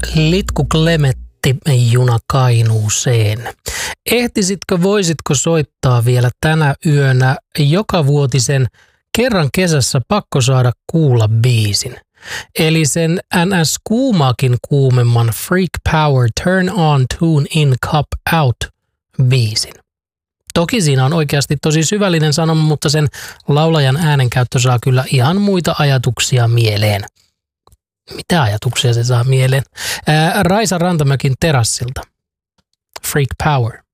Litku Klemetti juna Kainuuseen. Voisitko soittaa vielä tänä yönä jokavuotisen kerran kesässä pakko saada kuulla biisin? Eli sen NS kuumaakin kuumemman Freak Power Turn On Tune In Cup Out biisin. Toki siinä on oikeasti tosi syvällinen sanoma, mutta sen laulajan äänenkäyttö saa kyllä ihan muita ajatuksia mieleen. Mitä ajatuksia se saa mieleen? Raisa Rantamäkin terassilta. Freak Power.